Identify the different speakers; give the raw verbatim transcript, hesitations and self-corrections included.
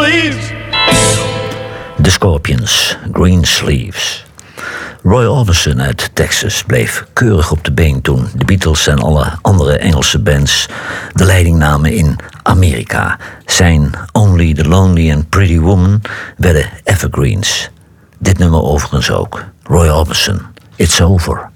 Speaker 1: sleeves.
Speaker 2: The Scorpions, Green Sleeves. Roy Orbison uit Texas bleef keurig op de been toen de Beatles en alle andere Engelse bands de leiding namen in Amerika. Zijn Only the Lonely and Pretty Woman werden evergreens. Dit nummer overigens ook. Roy Orbison, It's Over.